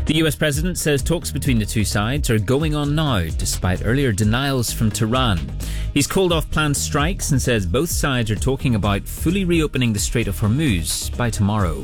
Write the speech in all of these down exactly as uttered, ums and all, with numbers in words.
The U S president says talks between the two sides are going on now, despite earlier denials from Tehran. He's called off planned strikes and says both sides are talking about fully reopening the Strait of Hormuz by tomorrow.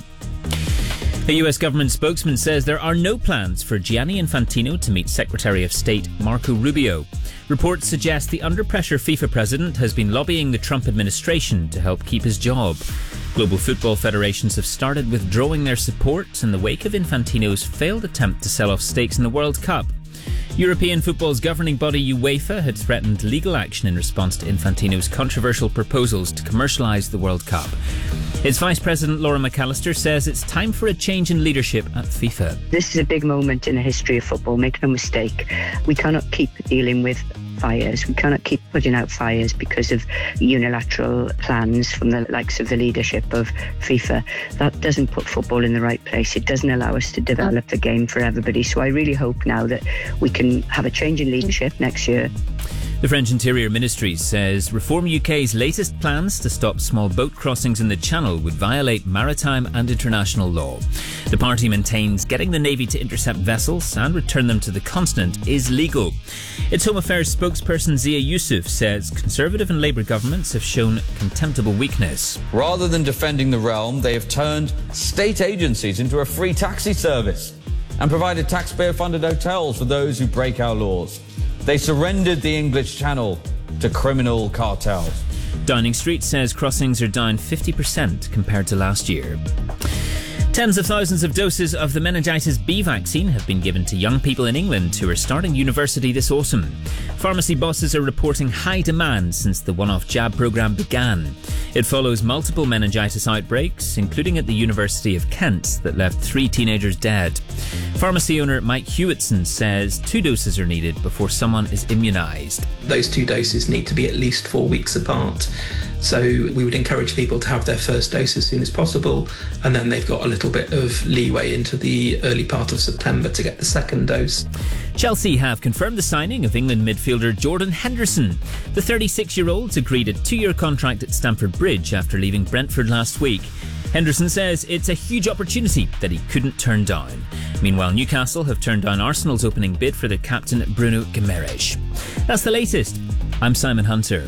A U S government spokesman says there are no plans for Gianni Infantino to meet Secretary of State Marco Rubio. Reports suggest the under-pressure FIFA president has been lobbying the Trump administration to help keep his job. Global football federations have started withdrawing their support in the wake of Infantino's failed attempt to sell off stakes in the World Cup. European football's governing body UEFA had threatened legal action in response to Infantino's controversial proposals to commercialise the World Cup. Its Vice President Laura McAllister says it's time for a change in leadership at FIFA. This is a big moment in the history of football, make no mistake. We cannot keep dealing with fires. We cannot keep putting out fires because of unilateral plans from the likes of the leadership of FIFA. That doesn't put football in the right place. It doesn't allow us to develop the game for everybody. So I really hope now that we can have a change in leadership next year. The French Interior Ministry says Reform U K's latest plans to stop small boat crossings in the Channel would violate maritime and international law. The party maintains getting the Navy to intercept vessels and return them to the continent is legal. Its Home Affairs spokesperson Zia Yusuf says Conservative and Labour governments have shown contemptible weakness. Rather than defending the realm, they have turned state agencies into a free taxi service and provided taxpayer-funded hotels for those who break our laws. They surrendered the English Channel to criminal cartels. Downing Street says crossings are down fifty percent compared to last year. Tens of thousands of doses of the meningitis B vaccine have been given to young people in England who are starting university this autumn. Pharmacy bosses are reporting high demand since the one-off jab programme began. It follows multiple meningitis outbreaks, including at the University of Kent, that left three teenagers dead. Pharmacy owner Mike Hewitson says two doses are needed before someone is immunised. Those two doses need to be at least four weeks apart. So we would encourage people to have their first dose as soon as possible, and then they've got a little bit of leeway into the early part of September to get the second dose. Chelsea have confirmed the signing of England midfielder Jordan Henderson. The thirty-six-year-old's agreed a two-year contract at Stamford Bridge after leaving Brentford last week. Henderson says it's a huge opportunity that he couldn't turn down. Meanwhile, Newcastle have turned down Arsenal's opening bid for their captain Bruno Guimaraes. That's the latest. I'm Simon Hunter.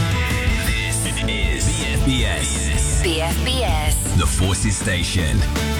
B F B S. B F B S. The Forces Station.